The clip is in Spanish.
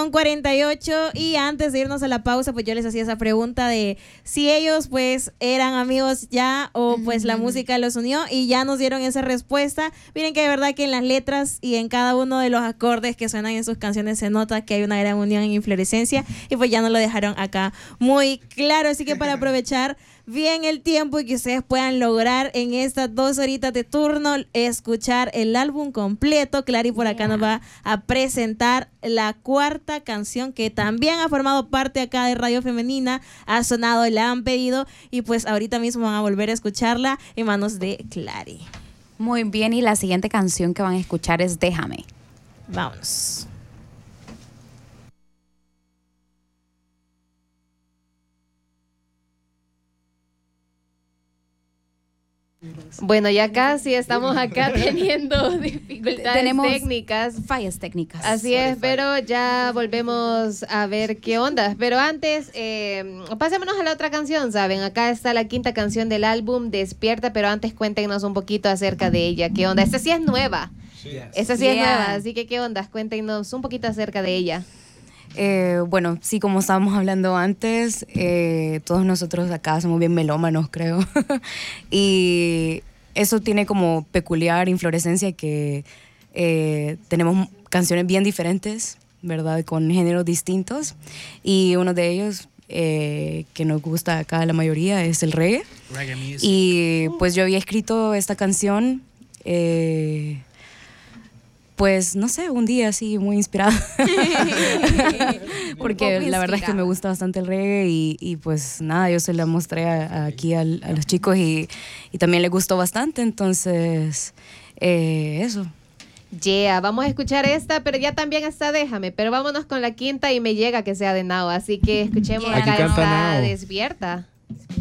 48 y antes de irnos a la pausa, pues yo les hacía esa pregunta de si ellos pues eran amigos ya o pues la música los unió y ya nos dieron esa respuesta. Miren que de verdad que en las letras y en cada uno de los acordes que suenan en sus canciones se nota que hay una gran unión en Inflorescencia y pues ya nos lo dejaron acá muy claro, así que para aprovechar bien el tiempo y que ustedes puedan lograr en estas 2 horitas de turno escuchar el álbum completo, Clary por acá nos va a presentar la 4ª canción que también ha formado parte acá de Radio Femenina, ha sonado, la han pedido y pues ahorita mismo van a volver a escucharla en manos de Clary. Muy bien, y la siguiente canción que van a escuchar es Déjame. Vámonos. Bueno, ya casi estamos acá teniendo dificultades Tenemos técnicas. Fallas técnicas. Así es, pero ya volvemos a ver qué onda. Pero antes, pasémonos a la otra canción, ¿saben? Acá está la 5ª canción del álbum, Despierta, pero antes cuéntenos un poquito acerca de ella. ¿Qué onda? Esta sí es nueva. Esta sí es nueva, así que ¿qué onda? Cuéntenos un poquito acerca de ella. Bueno, sí, como estábamos hablando antes, todos nosotros acá somos bien melómanos, creo. Y eso tiene como peculiar Inflorescencia que tenemos canciones bien diferentes, ¿verdad? Con géneros distintos. Y uno de ellos que nos gusta acá la mayoría es el reggae. Y pues yo había escrito esta canción pues no sé, un día así muy inspirada. Porque la verdad es que me gusta bastante el reggae y pues nada, yo se la mostré aquí a los chicos y también les gustó bastante, entonces eso. Vamos a escuchar esta, pero ya también está Déjame, pero vámonos con la 5ª y me llega que sea de Now, así que escuchemos acá está Despierta.